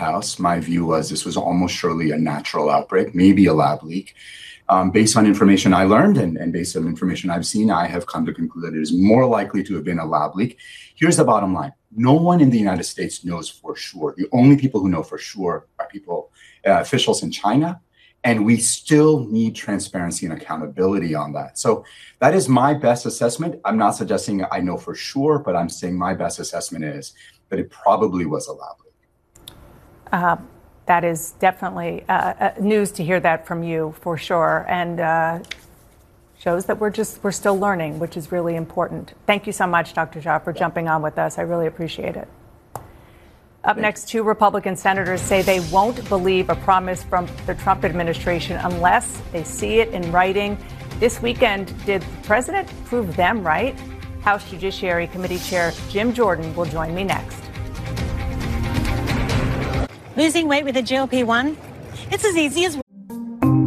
House, my view was this was almost surely a natural outbreak, maybe a lab leak. Based on information I learned and based on information I've seen, I have come to conclude that it is more likely to have been a lab leak. Here's the bottom line. No one in the United States knows for sure. The only people who know for sure are officials in China, and we still need transparency and accountability on that. So that is my best assessment. I'm not suggesting I know for sure, but I'm saying my best assessment is that it probably was a lab leak. That is definitely news to hear that from you, for sure, and shows that we're still learning, which is really important. Thank you so much, Dr. Jha, for jumping on with us. I really appreciate it. Up next, 2 Republican senators say they won't believe a promise from the Trump administration unless they see it in writing. This weekend, did the president prove them right? House Judiciary Committee Chair Jim Jordan will join me next. Losing weight with a GLP-1? It's as easy as